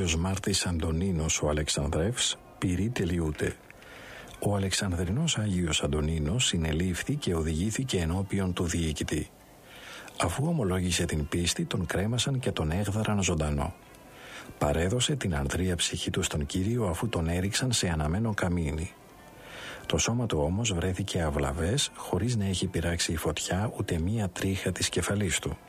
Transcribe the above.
Άγιος Μάρτης Αντωνίνος ο Αλεξανδρεύς πυρή τελειούται. Ο Αλεξανδρινός Άγιος Αντωνίνος συνελήφθη και οδηγήθηκε ενώπιον του διοικητή. Αφού ομολόγησε την πίστη, τον κρέμασαν και τον έγδαραν ζωντανό. Παρέδωσε την ανδρεία ψυχή του στον Κύριο αφού τον έριξαν σε αναμένο καμίνι. Το σώμα του όμως βρέθηκε αυλαβές, χωρίς να έχει πειράξει η φωτιά ούτε μία τρίχα της κεφαλής του.